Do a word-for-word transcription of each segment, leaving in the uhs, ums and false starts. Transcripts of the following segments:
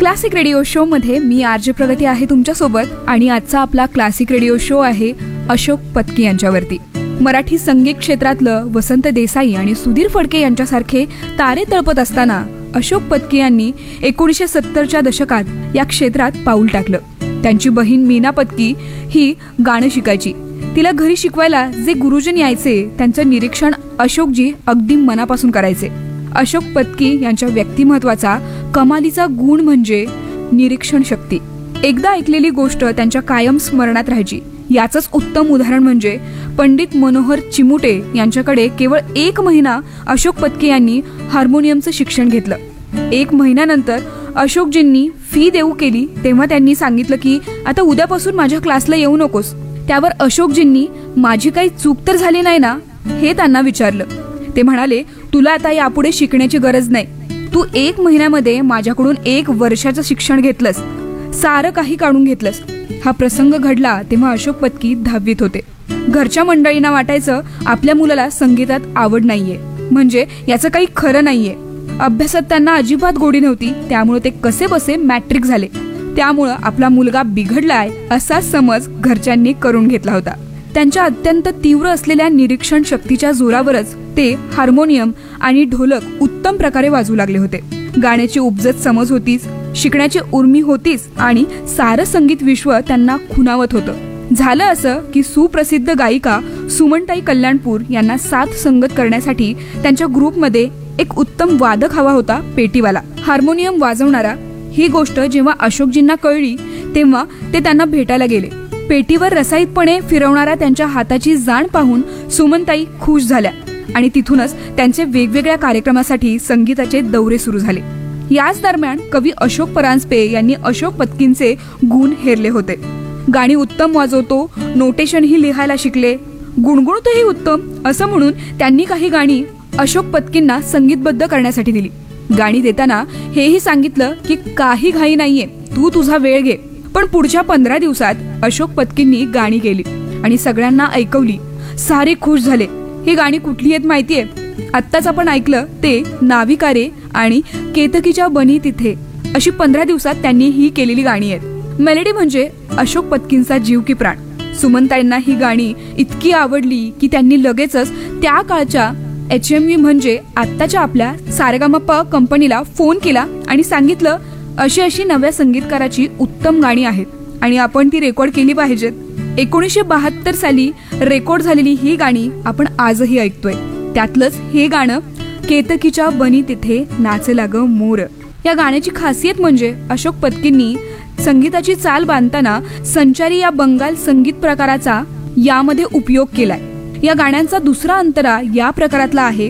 Classic radio show मध्ये मी RJ प्रगती आहे तुमच्यासोबत आणि आजचा आपला क्लासिक रेडिओ शो आहे अशोक पत्की यांच्यावरती. मराठी संगीत क्षेत्रातलं वसंत देसाई आणि सुधीर फडके यांच्यासारखे तारे तळपत असताना अशोक पत्की यांनी एकोणीसशे सत्तरच्या दशकात या क्षेत्रात पाऊल टाकलं. त्यांची बहीण मीना पत्की ही गाणं शिकायची. तिला घरी शिकवायला जे गुरुजन यायचे त्यांचं निरीक्षण अशोकजी अगदी मनापासून करायचे. अशोक पत्की यांच्या व्यक्तिमत्वाचा कमालीचा गुण म्हणजे निरीक्षण शक्ती. एकदा ऐकलेली गोष्ट त्यांच्या कायम स्मरणात राहायची. याचंच उत्तम उदाहरण म्हणजे पंडित मनोहर चिमुटे यांच्याकडे केवळ एक महिना अशोक पत्की यांनी हार्मोनियमचं शिक्षण घेतलं. एक महिन्यानंतर अशोकजींनी फी देऊ केली तेव्हा त्यांनी सांगितलं की आता उद्यापासून माझ्या क्लासला येऊ नकोस. त्यावर अशोकजींनी माझी काही चूक तर झाली नाही ना हे त्यांना विचारलं. ते म्हणाले, तुला आता यापुढे शिकण्याची गरज नाही. तू एक महिन्यामध्ये माझ्याकडून एक वर्षाचं शिक्षण घेतलंस, सारं काही काढून घेतलंस. हा प्रसंग घडला तेव्हा अशोक पत्की दहावीत होते. घरच्या मंडळींना वाटायचं आपल्या मुलाला संगीतात आवड नाहीये, म्हणजे याचं काही खरं नाहीये. अभ्यासात त्यांना अजिबात गोडी नव्हती, त्यामुळे ते कसे बसे मॅट्रिक झाले. त्यामुळं आपला मुलगा बिघडलाय असा समज घरच्यांनी करून घेतला होता. त्यांच्या अत्यंत तीव्र असलेल्या निरीक्षण शक्तीच्या जोरावरच ते हार्मोनियम आणि ढोलक उत्तम प्रकारे वाजवू लागले होते. गाण्याची उपजत समज होतीच, शिकण्याची उर्मी होतीच आणि सारं संगीत विश्व त्यांना खुणावत होतं. झालं असं की सुप्रसिद्ध गायिका सुमनताई कल्याणपूर यांना साथ संगत करण्यासाठी त्यांच्या ग्रुपमध्ये एक उत्तम वादक हवा होता, पेटीवाला, हार्मोनियम वाजवणारा. ही गोष्ट जेव्हा अशोकजींना कळली तेव्हा ते त्यांना भेटायला गेले. पेटीवर रसाईतपणे फिरवणारा त्यांच्या हाताची जाण पाहून सुमनताई खुश झाल्या आणि तिथूनच त्यांचे वेगवेगळ्या कार्यक्रमासाठी संगीताचे दौरे सुरू झाले. याच दरम्यान कवी अशोक परांजपे यांनी अशोक पत्कींचे गुण हेरले होते. गाणी उत्तम वाजवतो, नोटेशनही लिहायला शिकले, गुणगुणतही उत्तम असं म्हणून त्यांनी काही गाणी अशोक पत्कींना संगीतबद्ध करण्यासाठी दिली. गाणी देताना हेही सांगितलं की काही घाई नाहीये, तू तुझा वेळ घे. पण पुढच्या पंधरा दिवसात अशोक पत्कींनी गाणी केली आणि सगळ्यांना ऐकवली. सारे खुश झाले. ही गाणी कुठली आहेत माहितीये? आत्ताच आपण ऐकलं ते नाविकारे आणि केतकीच्या बनी तिथे, अशी पंधरा दिवसात त्यांनी ही केलेली गाणी आहेत. मेलडी म्हणजे अशोक पत्कींचा जीव की प्राण. सुमनताईंना ही गाणी इतकी आवडली की त्यांनी लगेचच त्या काळच्या एच एम व्ही म्हणजे आत्ताच्या आपल्या सारेगामापा कंपनीला फोन केला आणि सांगितलं अशी अशी नव्या संगीतकाराची उत्तम गाणी आहेत आणि आपण ती रेकॉर्ड केली पाहिजेत. एकोणीसशे बहात्तर साली रेकॉर्ड झालेली ही गाणी आपण आजही ऐकतोय. त्यातलंच हे गाणं केतकीच्या बनी तिथे नाचला ग मोर. या गाण्याची खासियत म्हणजे अशोक पत्कींनी संगीताची चाल बांधताना संचारी या बंगाल संगीत प्रकाराचा यामध्ये उपयोग केलाय. या गाण्यांचा दुसरा अंतरा या प्रकारातला आहे.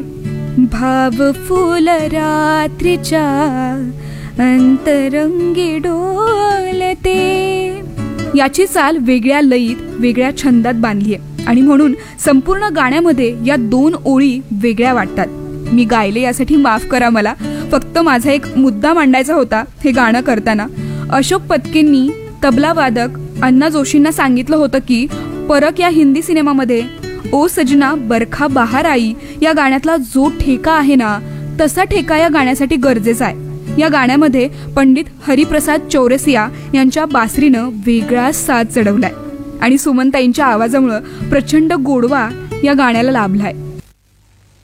भाव फुल रात्रीच्या अंतरंगी डोलते. याची चाल वेगळ्या लयीत वेगळ्या छंदात बांधली आहे आणि म्हणून संपूर्ण गाण्यामध्ये या दोन ओळी वेगळ्या वाटतात. मी गायले यासाठी माफ करा, मला फक्त माझा एक मुद्दा मांडायचा होता हे गाणं करताना. अशोक पत्कींनी तबला वादक अण्णा जोशींना सांगितलं होतं की परक या हिंदी सिनेमामध्ये ओ सजना बरखा बहार आई या गाण्यातला जो ठेका आहे ना तसा ठेका या गाण्यासाठी गरजेचा आहे. या गाण्यामध्ये पंडित हरिप्रसाद चौरसिया यांच्या बासरीनं वेगळा साज चढवलाय आणि सुमनताईंच्या आवाजामुळे प्रचंड गोडवा या गाण्याला लाभलाय.